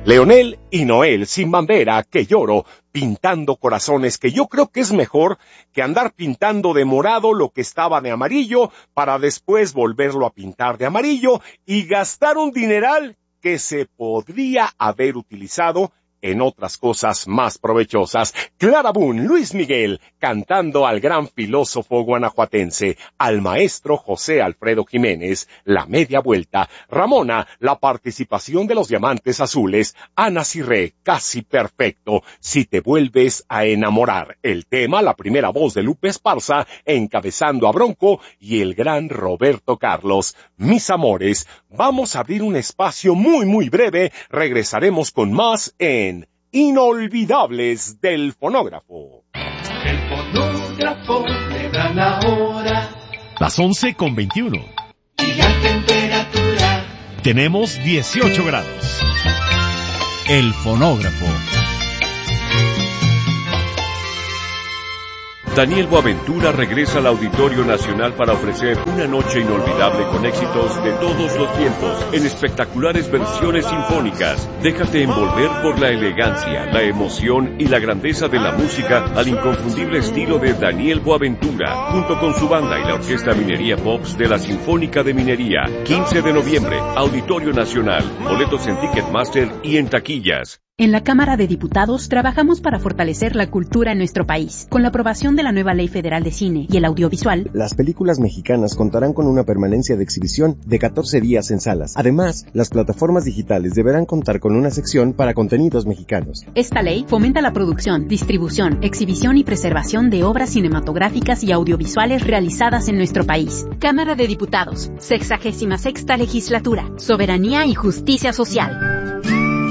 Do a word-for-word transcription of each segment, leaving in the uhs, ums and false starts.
Leonel y Noel sin bandera, que lloro, pintando corazones, que yo creo que es mejor que andar pintando de morado lo que estaba de amarillo para después volverlo a pintar de amarillo y gastar un dineral que se podría haber utilizado en otras cosas más provechosas. Clara Boone, Luis Miguel, cantando al gran filósofo guanajuatense, al maestro José Alfredo Jiménez, La Media Vuelta. Ramona, la participación de los Diamantes Azules. Ana Cirré, Casi Perfecto, Si te vuelves a enamorar. El tema, la primera voz de Lupe Esparza, encabezando a Bronco, y el gran Roberto Carlos. Mis amores, vamos a abrir un espacio muy muy breve, regresaremos con más en Inolvidables del Fonógrafo. El fonógrafo le da la hora. Las once con veintiuno. Y la temperatura. Tenemos dieciocho grados. El fonógrafo. Daniel Boaventura regresa al Auditorio Nacional para ofrecer una noche inolvidable con éxitos de todos los tiempos, en espectaculares versiones sinfónicas. Déjate envolver por la elegancia, la emoción y la grandeza de la música al inconfundible estilo de Daniel Boaventura, junto con su banda y la Orquesta Minería Pops de la Sinfónica de Minería. quince de noviembre, Auditorio Nacional. Boletos en Ticketmaster y en taquillas. En la Cámara de Diputados trabajamos para fortalecer la cultura en nuestro país. Con la aprobación de la nueva Ley Federal de Cine y el Audiovisual, las películas mexicanas contarán con una permanencia de exhibición de catorce días en salas. Además, las plataformas digitales deberán contar con una sección para contenidos mexicanos. Esta ley fomenta la producción, distribución, exhibición y preservación de obras cinematográficas y audiovisuales realizadas en nuestro país. Cámara de Diputados, sexagésima sexta Legislatura, Soberanía y Justicia Social.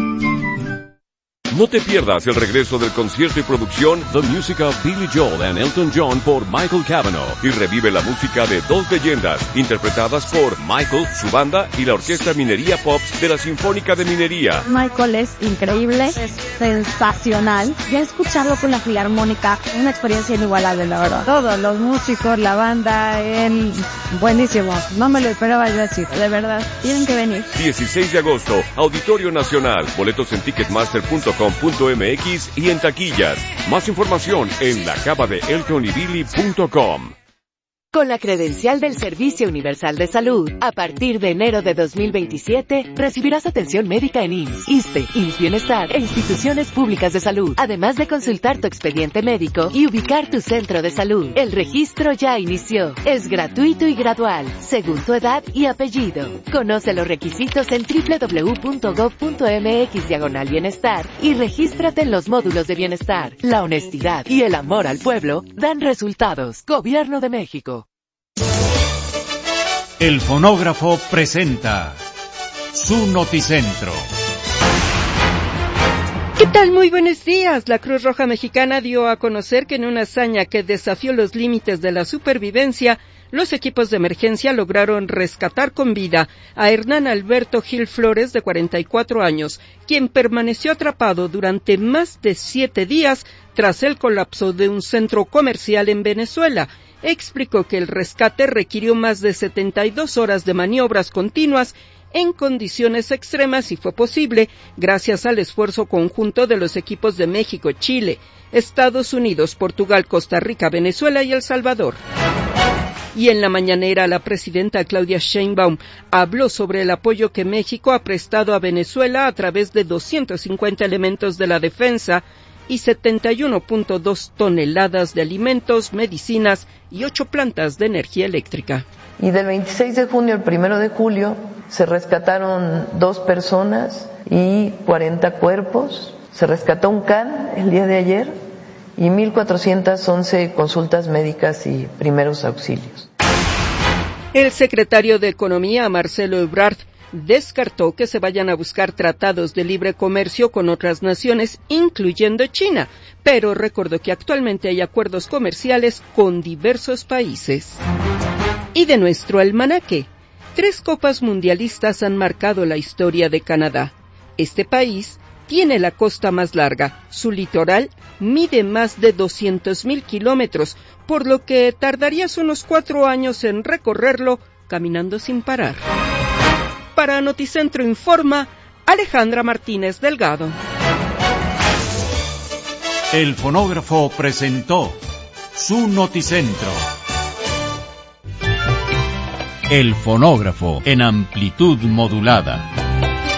No te pierdas el regreso del concierto y producción The Music of Billy Joel and Elton John por Michael Cavanaugh, y revive la música de dos leyendas interpretadas por Michael, su banda y la Orquesta Minería Pops de la Sinfónica de Minería. Michael es increíble, es sensacional. Ya escucharlo con la Filarmónica, una experiencia inigualable, la verdad. Todos los músicos, la banda, él, buenísimo. No me lo esperaba yo así, de verdad. Tienen que venir. dieciséis de agosto, Auditorio Nacional. Boletos en ticketmaster punto com punto m x y en taquillas. Más información en la cava de elton y billy punto com. Con la credencial del Servicio Universal de Salud, a partir de enero de dos mil veintisiete, recibirás atención médica en I M S S, ISSSTE, I M S S Bienestar e instituciones públicas de salud, además de consultar tu expediente médico y ubicar tu centro de salud. El registro ya inició. Es gratuito y gradual, según tu edad y apellido. Conoce los requisitos en doble u doble u doble u punto gov punto m x diagonal bienestar y regístrate en los módulos de bienestar. La honestidad y el amor al pueblo dan resultados. Gobierno de México. El fonógrafo presenta su noticentro. ¿Qué tal? Muy buenos días. La Cruz Roja Mexicana dio a conocer que en una hazaña que desafió los límites de la supervivencia, los equipos de emergencia lograron rescatar con vida a Hernán Alberto Gil Flores, de cuarenta y cuatro años, quien permaneció atrapado durante más de siete días tras el colapso de un centro comercial en Venezuela. Explicó que el rescate requirió más de setenta y dos horas de maniobras continuas en condiciones extremas y fue posible gracias al esfuerzo conjunto de los equipos de México, Chile, Estados Unidos, Portugal, Costa Rica, Venezuela y El Salvador. Y en la mañanera, la presidenta Claudia Sheinbaum habló sobre el apoyo que México ha prestado a Venezuela a través de doscientos cincuenta elementos de la defensa y setenta y uno punto dos toneladas de alimentos, medicinas y ocho plantas de energía eléctrica. Y del veintiséis de junio al primero de julio se rescataron dos personas y cuarenta cuerpos. Se rescató un can el día de ayer y mil cuatrocientas once consultas médicas y primeros auxilios. El secretario de Economía, Marcelo Ebrard, descartó que se vayan a buscar tratados de libre comercio con otras naciones, incluyendo China, pero recordó que actualmente hay acuerdos comerciales con diversos países. Y de nuestro almanaque, tres copas mundialistas han marcado la historia de Canadá. Este país tiene la costa más larga, su litoral mide más de doscientos mil kilómetros, por lo que tardarías unos cuatro años en recorrerlo caminando sin parar. Para Noticentro informa Alejandra Martínez Delgado. El fonógrafo presentó su noticentro. El fonógrafo en amplitud modulada.